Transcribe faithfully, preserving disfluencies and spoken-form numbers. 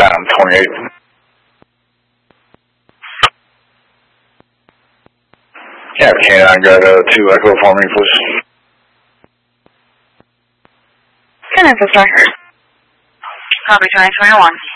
Um, twenty-eight. Yeah, Canine got uh, two Echo for me, please. Canine, sister. Copy, twenty twenty-one.